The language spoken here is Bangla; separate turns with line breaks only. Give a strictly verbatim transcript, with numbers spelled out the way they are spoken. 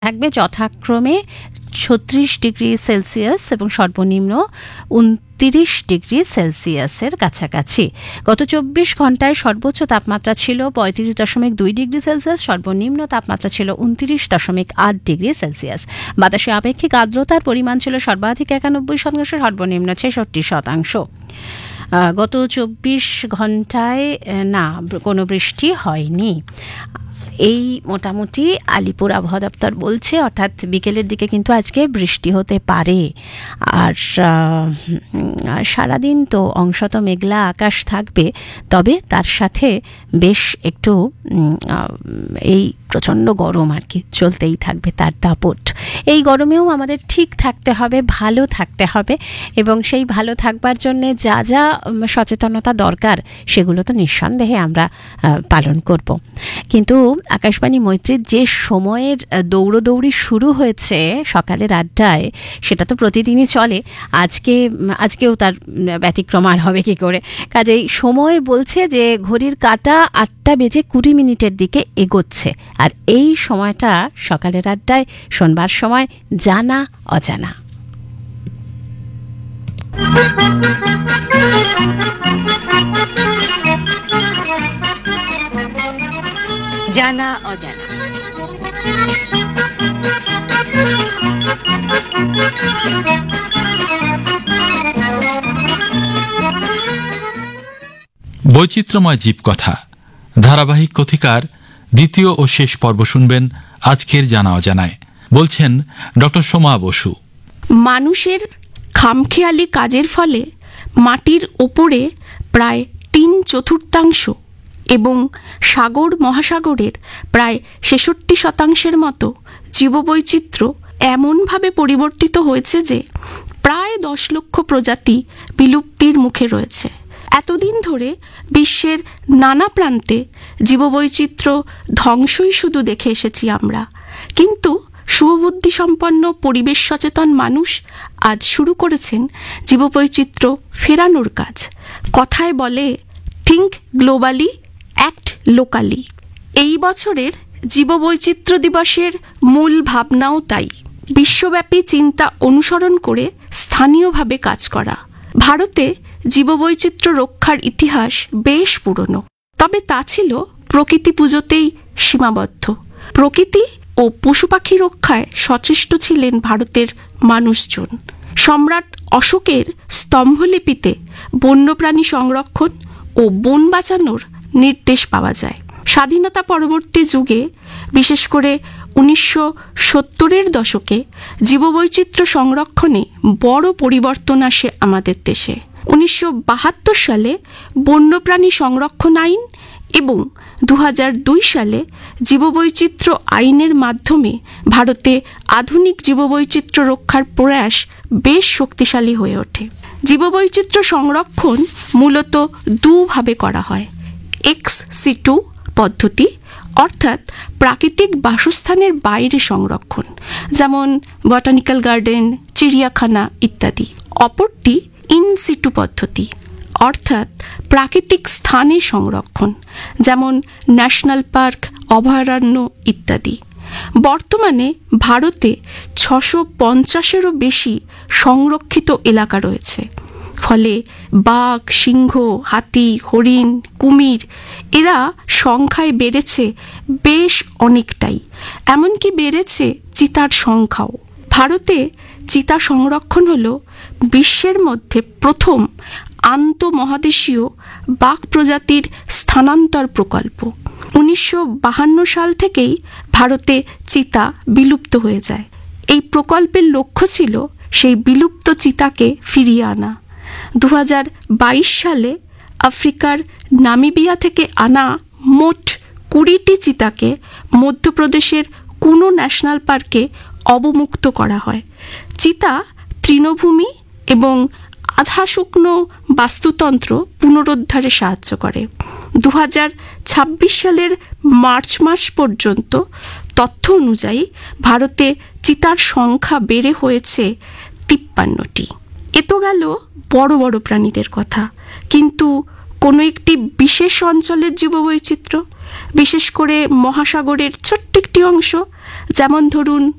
থাকবে যথাক্রমে ছত্রিশ ডিগ্রি সেলসিয়াস এবং সর্বনিম্ন উনত্রিশ ডিগ্রি সেলসিয়াসের কাছাকাছি। গত চব্বিশ ঘন্টায় সর্বোচ্চ তাপমাত্রা ছিল পঁয়ত্রিশ দশমিক দুই ডিগ্রি সেলসিয়াস, সর্বনিম্ন তাপমাত্রা ছিল উনত্রিশ দশমিক আট ডিগ্রি সেলসিয়াস। বাতাসে আপেক্ষিক আর্দ্রতার পরিমাণ ছিল সর্বাধিক একানব্বই শতাংশ, সর্বনিম্ন ছেষট্টি শতাংশ। গত চব্বিশ ঘন্টায় না কোনো বৃষ্টি হয়নি। এই মোটামুটি আলিপুর আবহাওয়া দপ্তর বলছে, অর্থাৎ বিকেলের দিকে কিন্তু আজকে বৃষ্টি হতে পারে। আর সারাদিন তো অংশত মেঘলা আকাশ থাকবে, তবে তার সাথে বেশ একটু এই প্রচণ্ড গরম আর কি চলতেই থাকবে, তার দাপট। এই গরমেও আমাদের ঠিক থাকতে হবে, ভালো থাকতে হবে, এবং সেই ভালো থাকবার জন্যে যা যা সচেতনতা দরকার সেগুলো তো নিঃসন্দেহে আমরা পালন করব। কিন্তু আকাশবাণী মৈত্রীর যে সময়ের দৌড়দৌড়ি শুরু হয়েছে সকালের আড্ডায়, সেটা তো প্রতিদিনই চলে, আজকে আজকেও তার ব্যতিক্রম আর হবে কি করে। কাজেই সময় বলছে যে ঘড়ির কাঁটা আটটা বেজে কুড়ি মিনিটের দিকে এগোচ্ছে, আর এই সময়টা সকালের আড্ডায় শোনবার সময় জানা অজানা।
জানা অজানা।
বৈচিত্র্যময় জীবকথা ধারাবাহিক কথিকার দ্বিতীয় ও শেষ পর্ব শুনবেন আজকের জানা অজানায়। বলছেন ডক্টর সোমা বসু।
মানুষের খামখেয়ালি কাজের ফলে মাটির ওপরে প্রায় তিন চতুর্থাংশ এবং সাগর মহাসাগরের প্রায় ছেষট্টি শতাংশের মতো জীববৈচিত্র্য এমনভাবে পরিবর্তিত হয়েছে যে প্রায় দশ লক্ষ প্রজাতি বিলুপ্তির মুখে রয়েছে। এতদিন ধরে বিশ্বের নানা প্রান্তে জীববৈচিত্র্য ধ্বংসই শুধু দেখে এসেছি আমরা, কিন্তু শুভবুদ্ধিসম্পন্ন পরিবেশ সচেতন মানুষ আজ শুরু করেছেন জীববৈচিত্র্য ফেরানোর কাজ। কথায় বলে, থিঙ্ক গ্লোবালি, অ্যাক্ট লোকালি। এই বছরের জীববৈচিত্র্য দিবসের মূল ভাবনাও তাই, বিশ্বব্যাপী চিন্তা অনুসরণ করে স্থানীয়ভাবে কাজ করা। ভারতে জীববৈচিত্র্য রক্ষার ইতিহাস বেশ পুরনো, তবে তা ছিল প্রকৃতি পুজোতেই সীমাবদ্ধ। প্রকৃতি ও পশু পাখি রক্ষায় সচেষ্ট ছিলেন ভারতের মানুষজন। সম্রাট অশোকের স্তম্ভলিপিতে বন্যপ্রাণী সংরক্ষণ ও বন বাঁচানোর নির্দেশ পাওয়া যায়। স্বাধীনতা পরবর্তী যুগে, বিশেষ করে উনিশশো সত্তরের দশকে জীববৈচিত্র্য সংরক্ষণে বড় পরিবর্তন আসে আমাদের দেশে। উনিশশো বাহাত্তর সালে বন্যপ্রাণী সংরক্ষণ আইন এবং দু হাজার দুই সালে জীববৈচিত্র্য আইনের মাধ্যমে ভারতে আধুনিক জীববৈচিত্র্য রক্ষার প্রয়াস বেশ শক্তিশালী হয়ে ওঠে। জীববৈচিত্র্য সংরক্ষণ মূলত দুভাবে করা হয়। এক্স সিটু পদ্ধতি, অর্থাৎ প্রাকৃতিক বাসস্থানের বাইরে সংরক্ষণ, যেমন বটানিক্যাল গার্ডেন, চিড়িয়াখানা ইত্যাদি। অপরটি ইন সিটু পদ্ধতি, অর্থাৎ প্রাকৃতিক স্থানে সংরক্ষণ, যেমন ন্যাশনাল পার্ক, অভয়ারণ্য ইত্যাদি। বর্তমানে ভারতে ছশো পঞ্চাশেরও বেশি সংরক্ষিত এলাকা রয়েছে। ফলে বাঘ, সিংহ, হাতি, হরিণ, কুমির এরা সংখ্যায় বেড়েছে বেশ অনেকটাই। এমনকি বেড়েছে চিতার সংখ্যাও। ভারতে চিতা সংরক্ষণ হল বিশ্বের মধ্যে প্রথম আন্তঃমহাদেশীয় বাঘ প্রজাতির স্থানান্তর প্রকল্প। উনিশশো বাহান্ন সাল থেকেই ভারতে চিতা বিলুপ্ত হয়ে যায়। এই প্রকল্পের লক্ষ্য ছিল সেই বিলুপ্ত চিতাকে ফিরিয়ে আনা। দু হাজার বাইশ সালে আফ্রিকার নামিবিয়া থেকে আনা মোট কুড়িটি চিতাকে মধ্যপ্রদেশের কুনো ন্যাশনাল পার্কে অবমুক্ত করা হয়। চিতা তৃণভূমি এবং আধা শুকনো বাস্তুতন্ত্র পুনরুদ্ধারে সাহায্য করে। দু হাজার ছাব্বিশ সালের মার্চ মাস পর্যন্ত তথ্য অনুযায়ী ভারতে চিতার সংখ্যা বেড়ে হয়েছে তিপ্পান্নটি। এ তো গেল বড় বড় প্রাণীদের কথা, কিন্তু কোনো একটি বিশেষ অঞ্চলের জীববৈচিত্র্য, বিশেষ করে মহাসাগরের ছোট্ট একটি অংশ, যেমন ধরুন